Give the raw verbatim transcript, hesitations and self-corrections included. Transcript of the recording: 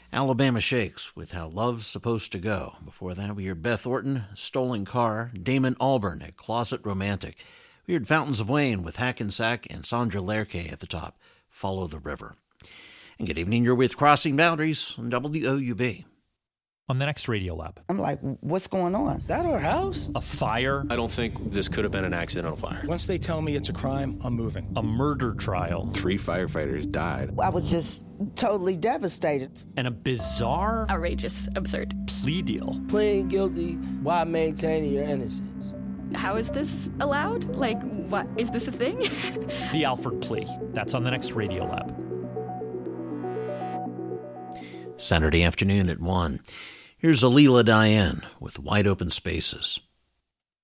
Alabama Shakes with How Love's Supposed to Go. Before that, we heard Beth Orton, Stolen Car, Damon Albarn at Closet Romantic. We heard Fountains of Wayne with Hackensack and Sandra Lerche at the top, Follow the River. And good evening, you're with Crossing Boundaries on W O U B. On the next Radio Lab. I'm like, what's going on? Is that our house? A fire. I don't think this could have been an accidental fire. Once they tell me it's a crime, I'm moving. A murder trial. Three firefighters died. I was just totally devastated. And a bizarre, outrageous, absurd plea deal. Pleading guilty while maintaining your innocence. How is this allowed? Like, what? Is this a thing? The Alford plea. That's on the next Radio Lab. Saturday afternoon at one. Here's Alila Diane with Wide Open Spaces.